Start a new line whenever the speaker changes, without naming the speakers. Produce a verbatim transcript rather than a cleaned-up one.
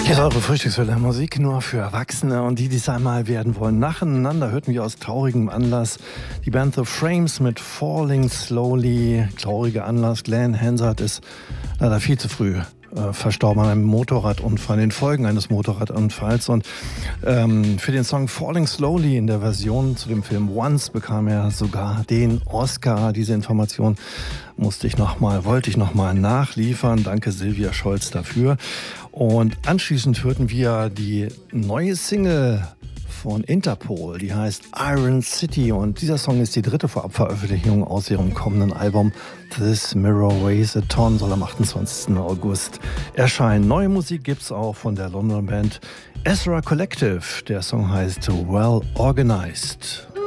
Hier ist eure Frühstückswelle, Musik nur für Erwachsene und die, die es einmal werden wollen. Nacheinander hörten wir aus traurigem Anlass die Band The Frames mit Falling Slowly. Trauriger Anlass, Glenn Hansard ist leider viel zu früh äh, verstorben an einem Motorradunfall, den Folgen eines Motorradunfalls. Und ähm, für den Song Falling Slowly in der Version zu dem Film Once bekam er sogar den Oscar. Diese Information musste ich noch mal, wollte ich noch mal nachliefern. Danke Silvia Scholz dafür. Und anschließend hörten wir die neue Single von Interpol, die heißt Iron City, und dieser Song ist die dritte Vorabveröffentlichung aus ihrem kommenden Album This Mirror Weighs a Ton, soll am achtundzwanzigsten August erscheinen. Neue Musik gibt's auch von der London Band Ezra Collective, der Song heißt Well Organized.